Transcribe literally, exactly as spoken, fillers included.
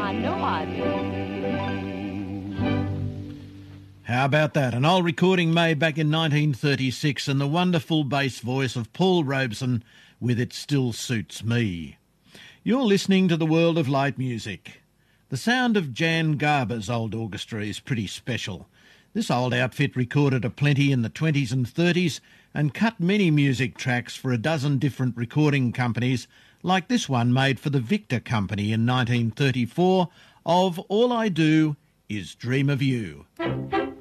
I know I do. How about that? An old recording made back in nineteen thirty-six and the wonderful bass voice of Paul Robeson with It Still Suits Me. You're listening to the world of light music. The sound of Jan Garber's old orchestra is pretty special. This old outfit recorded aplenty in the twenties and thirties and cut many music tracks for a dozen different recording companies, like this one made for the Victor Company in nineteen thirty-four of All I Do Is Dream of You.